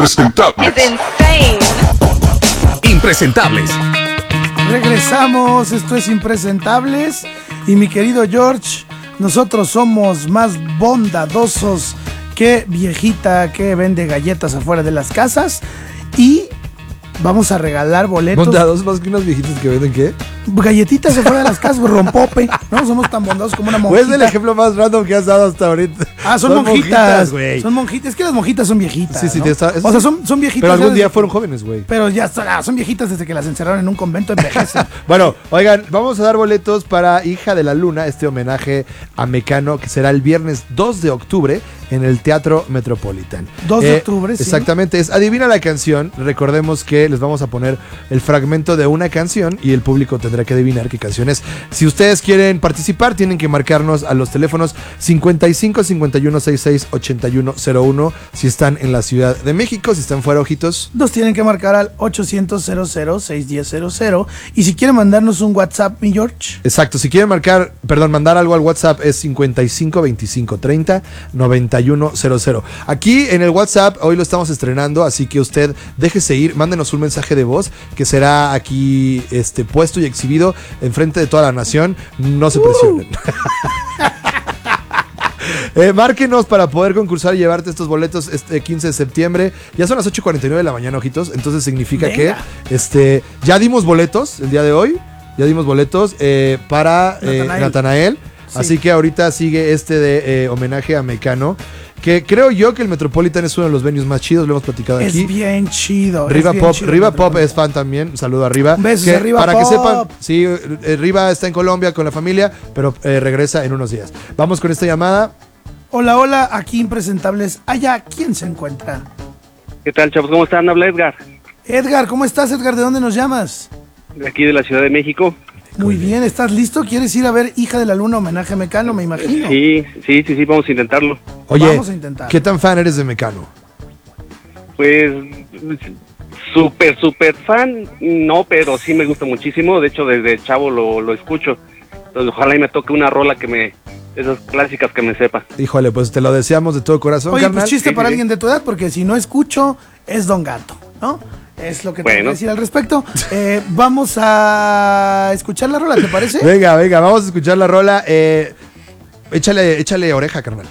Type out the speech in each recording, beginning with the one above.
Impresentables. It's insane. Impresentables. Regresamos, esto es Impresentables. Y mi querido George, nosotros somos más bondadosos que viejita que vende galletas afuera de las casas. Y vamos a regalar boletos. ¿Bondadosos más que unas viejitas que venden qué? Galletitas afuera de las casas, rompope. No somos tan bondadosos como una monjita. Pues es el ejemplo más random que has dado hasta ahorita. Ah, son monjitas, güey. Son monjitas. Es que las monjitas son viejitas. Sí, sí, ¿no? o sea, son viejitas. Pero algún día fueron jóvenes, güey. Pero ya son viejitas desde que las encerraron en un convento, envejecen. Bueno, oigan, vamos a dar boletos para Hija de la Luna, este homenaje a Mecano, que será el viernes 2 de octubre en el Teatro Metropolitan. 2 de octubre, sí. Exactamente, es Adivina la canción. Recordemos que les vamos a poner el fragmento de una canción y el público tendrá que adivinar qué canción es. Si ustedes quieren participar, tienen que marcarnos a los teléfonos 55 51 66 8101 si están en la Ciudad de México. Si están fuera, ojitos, Nos tienen que marcar al 800-00-610-00. Y si quieren mandarnos un WhatsApp, mi George. exacto, si quieren mandar algo al WhatsApp es 55 25 30 9100. Aquí en el WhatsApp hoy lo estamos estrenando, así que usted déjese ir, mándenos un mensaje de voz que será aquí puesto y exhibido enfrente de toda la nación. No se presionen. Márquenos para poder concursar y llevarte estos boletos este 15 de septiembre. Ya son las 8:49 de la mañana, ojitos. Entonces significa Venga. que ya dimos boletos el día de hoy. Ya dimos boletos para Natanael. Sí. Así que ahorita sigue de homenaje a Mecano, que creo yo que el Metropolitan es uno de los venues más chidos, lo hemos platicado aquí. Es bien chido. Riva Pop es fan también, un saludo a Riva. Besos a Riva para Pop. que sepan, sí, Riva está en Colombia con la familia, pero regresa en unos días. Vamos con esta llamada. Hola, hola, aquí Impresentables. Allá, ¿quién se encuentra? ¿Qué tal, chavos? ¿Cómo están? Habla Edgar, Edgar, ¿cómo estás, Edgar? ¿De dónde nos llamas? de aquí de la Ciudad de México. Muy bien, ¿estás listo? ¿Quieres ir a ver Hija de la Luna, homenaje a Mecano, me imagino? Sí, vamos a intentarlo. Oye, Vamos a intentar. ¿qué tan fan eres de Mecano? Pues, súper fan, no, pero sí me gusta muchísimo. De hecho, desde chavo lo escucho. Entonces, ojalá y me toque una rola esas clásicas que me sepa. Híjole, pues te lo deseamos de todo corazón, Oye, carnal. pues chiste Sí, para sí. alguien de tu edad, porque si no escucho, es Don Gato, ¿no? Es lo que tengo que Bueno. decir al respecto. Vamos a escuchar la rola, ¿te parece? Venga, vamos a escuchar la rola. Échale oreja, carnal.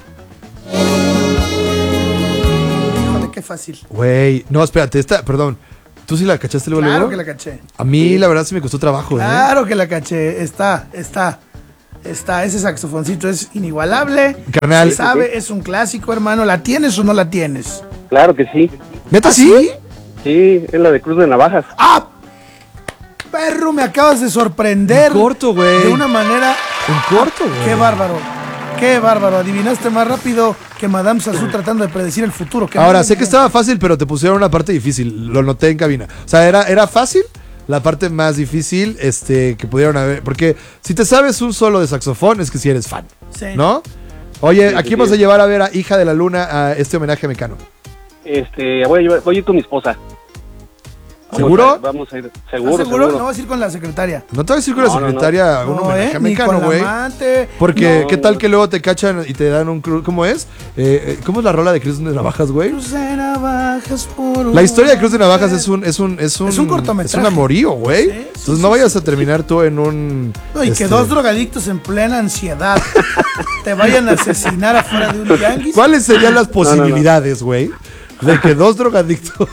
Híjole, qué fácil. Güey, no, espérate, perdón. ¿Tú sí la cachaste luego? Claro luego? que la caché. A mí, la verdad, sí me costó trabajo, Claro que la caché. Está. Ese saxofoncito es inigualable. Carnal. Se sabe, es un clásico, hermano. ¿La tienes o no la tienes? Claro que sí. ¿Neta ¿Ah, sí? Sí, es la de Cruz de Navajas. ¡Ah! Perro, me acabas de sorprender. En corto, güey. De una manera. En corto, güey. ¡Qué bárbaro! ¡Qué bárbaro! Adivinaste más rápido que Madame Sassou tratando de predecir el futuro. ¡Qué Ahora, bien, sé que bien! estaba fácil, pero te pusieron una parte difícil. Lo noté en cabina. O sea, era fácil. La parte más difícil que pudieron haber. Porque si te sabes un solo de saxofón, es que si eres fan. Sí. ¿No? Oye, Sí, aquí sí, vamos sí. a llevar a ver a Hija de la Luna a este homenaje a Mecano. Voy a ir con mi esposa. ¿Seguro? Vamos a ir. ¿Estás Seguro. No vas a ir con la secretaria. No te voy a decir con la No, no, secretaria un No, homenaje a ni Mecano, con la güey. amante. Porque, No. ¿qué tal que luego te cachan y te dan un ¿cómo es? ¿Cómo es la rola de Cruz de Navajas, güey? Cruz de Navajas por La historia de Cruz de Navajas una- es un cortometraje. Es un amorío, güey. Sí, Entonces no vayas a terminar tú en un... No, y que dos drogadictos en plena ansiedad te vayan a asesinar afuera de un tianguis. ¿Cuáles serían las posibilidades, güey? De que dos drogadictos...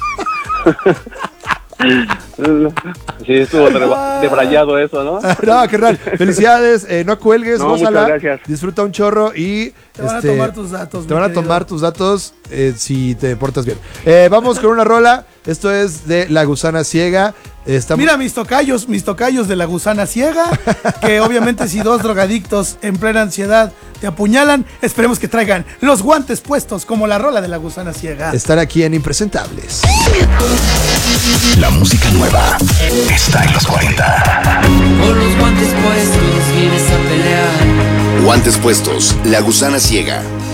Sí, estuvo debrayado eso, ¿no? No, carnal, felicidades, no cuelgues, No, gózala, muchas gracias. disfruta un chorro y... Te van a tomar tus datos. Te van a tomar tus datos si te portas bien. Vamos con una rola, esto es de La Gusana Ciega. Mira mis tocayos de la gusana ciega, que obviamente si dos drogadictos en plena ansiedad te apuñalan, esperemos que traigan los guantes puestos como la rola de la gusana ciega. Están aquí en Impresentables. La música nueva está en los 40. Con los guantes puestos vienes a pelear. Guantes puestos, La Gusana Ciega.